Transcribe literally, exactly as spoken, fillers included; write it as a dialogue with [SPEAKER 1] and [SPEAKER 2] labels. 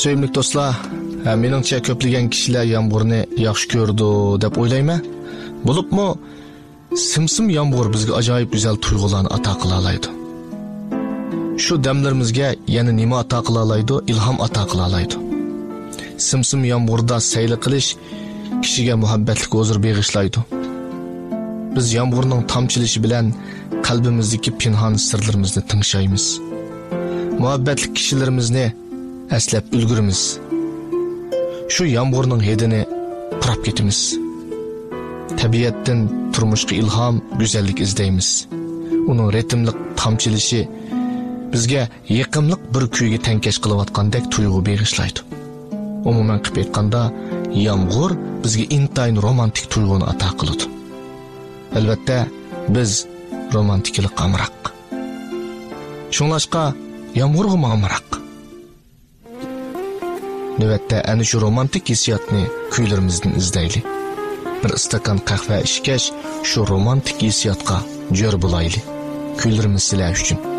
[SPEAKER 1] Sevimli dostlar, meningcha ko'plagan kishilar yomg'irni yaxshi ko'rdi deb o'ylayman. Bo'libmi, simsim yomg'ir bizga ajoyib go'zal tuyg'ularni ato qila oladi. Shu damlarimizga yana nima ato qila oladi? Ilhom ato qila oladi. Simsim yomg'irda sayli qilish kishiga muhabbatlik huzur bag'ishlaydi. Biz yomg'irning tomchilishi bilan qalbimizdagi pinhon sirlarimizni tingshaymiz. Muhabbatli kishilarimizni aslab ulgurimiz. Shu yomg'irning hidini purab ketimiz. Tabiatdan turmushga ilhom, go'zallik izlaymiz. Uning ritmli tomchilishi bizga yiqimliq bir kuyga tankash qilayotgandek tuyg'u bag'ishlaydi. Umuman qilib aytganda, yomg'ir bizga intayin romantik tuyg'uni ato qiladi. Albatta, biz romantiklik amroq. Shunlashqa yomg'irga amroq. Navbatda ana shu romantik hissiyotni kuylarimizdan izlaylik. Bir istakan qahva ichgach, shu romantik hissiyotga jo'r bo'laylik. Kuylarimiz sizlar uchun.